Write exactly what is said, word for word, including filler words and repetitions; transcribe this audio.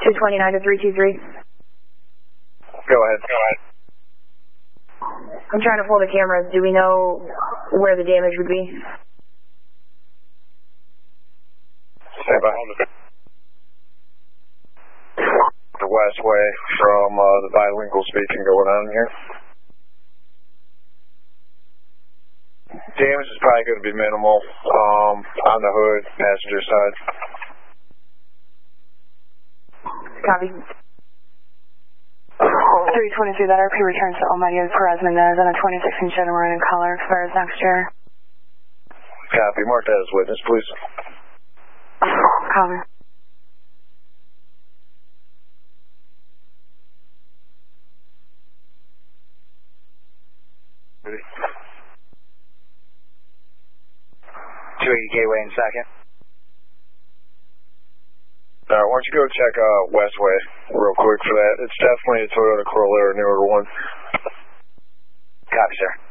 two twenty-nine to three two three. Go ahead, go ahead. I'm trying to pull the cameras. Do we know where the damage would be? Stand by. The west way from uh, the bilingual speaking going on here. Damage is probably going to be minimal um, on the hood, passenger side. Copy. three twenty-three, that R P returns to Almighty Perez Mendez on a twenty-six inch maroon in color, expires next year. Copy. Mark that as witness, please. Copy. two eighty Gateway in second. Alright, why don't you go check uh, Westway real quick for that. It's definitely a Toyota Corolla or newer one. Copy, sir.